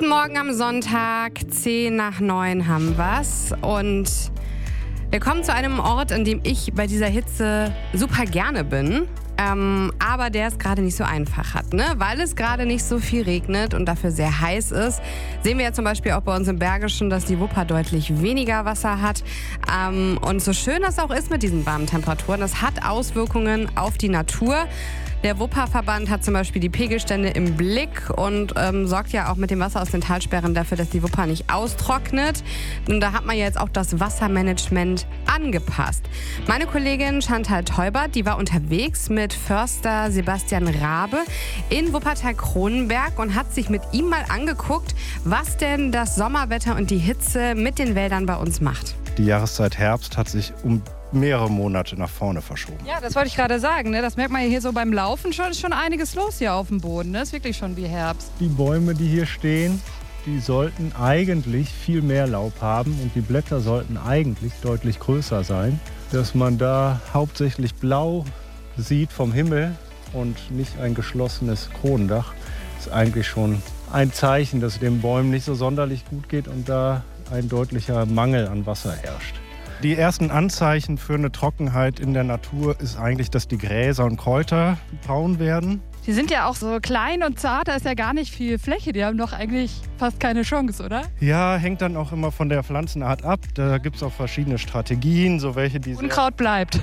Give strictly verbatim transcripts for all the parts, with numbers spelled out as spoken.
Guten Morgen am Sonntag, zehn nach neun haben wir's. Und wir kommen zu einem Ort, an dem ich bei dieser Hitze super gerne bin. Ähm, aber der es gerade nicht so einfach hat, ne? Weil es gerade nicht so viel regnet und dafür sehr heiß ist. Sehen wir ja zum Beispiel auch bei uns im Bergischen, dass die Wupper deutlich weniger Wasser hat. Ähm, und so schön das auch ist mit diesen warmen Temperaturen, das hat Auswirkungen auf die Natur. Der Wupperverband hat zum Beispiel die Pegelstände im Blick und ähm, sorgt ja auch mit dem Wasser aus den Talsperren dafür, dass die Wupper nicht austrocknet. Und da hat man ja jetzt auch das Wassermanagement angepasst. Meine Kollegin Chantal Teubert, die war unterwegs mit Förster Sebastian Rabe in Wuppertal-Kronenberg und hat sich mit ihm mal angeguckt, was denn das Sommerwetter und die Hitze mit den Wäldern bei uns macht. Die Jahreszeit Herbst hat sich um mehrere Monate nach vorne verschoben. Ja, das wollte ich gerade sagen. Ne? Das merkt man hier so beim Laufen schon. Ist schon einiges los hier auf dem Boden. Ne? Ist wirklich schon wie Herbst. Die Bäume, die hier stehen, die sollten eigentlich viel mehr Laub haben und die Blätter sollten eigentlich deutlich größer sein. Dass man da hauptsächlich blau sieht vom Himmel und nicht ein geschlossenes Kronendach, ist eigentlich schon ein Zeichen, dass es den Bäumen nicht so sonderlich gut geht und da ein deutlicher Mangel an Wasser herrscht. Die ersten Anzeichen für eine Trockenheit in der Natur ist eigentlich, dass die Gräser und Kräuter braun werden. Die sind ja auch so klein und zart, da ist ja gar nicht viel Fläche. Die haben doch eigentlich fast keine Chance, oder? Ja, hängt dann auch immer von der Pflanzenart ab. Da gibt es auch verschiedene Strategien, so welche, die Unkraut bleibt.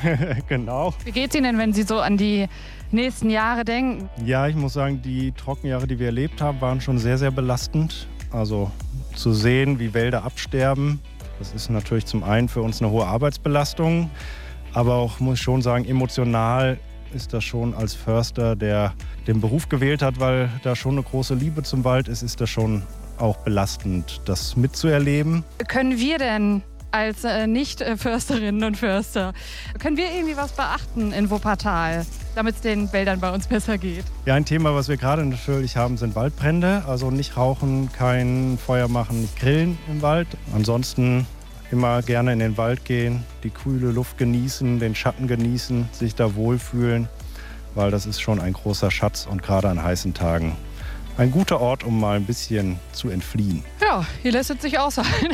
Genau. Wie geht's Ihnen, wenn Sie so an die nächsten Jahre denken? Ja, ich muss sagen, die Trockenjahre, die wir erlebt haben, waren schon sehr, sehr belastend. Also zu sehen, wie Wälder absterben, das ist natürlich zum einen für uns eine hohe Arbeitsbelastung, aber auch, muss ich schon sagen, emotional ist das schon als Förster, der den Beruf gewählt hat, weil da schon eine große Liebe zum Wald ist, ist das schon auch belastend, das mitzuerleben. Können wir denn als äh, Nicht-Försterinnen und Förster, können wir irgendwie was beachten in Wuppertal, damit es den Wäldern bei uns besser geht? Ja, ein Thema, was wir gerade natürlich haben, sind Waldbrände. Also nicht rauchen, kein Feuer machen, nicht grillen im Wald. Ansonsten immer gerne in den Wald gehen, die kühle Luft genießen, den Schatten genießen, sich da wohlfühlen, weil das ist schon ein großer Schatz und gerade an heißen Tagen ein guter Ort, um mal ein bisschen zu entfliehen. Ja, hier lässt es sich aushalten.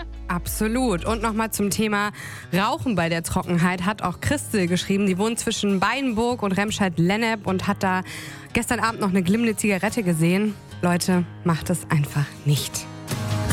Absolut. Und nochmal zum Thema Rauchen bei der Trockenheit hat auch Christel geschrieben. Die wohnt zwischen Beinburg und Remscheid-Lennep und hat da gestern Abend noch eine glimmende Zigarette gesehen. Leute, macht es einfach nicht.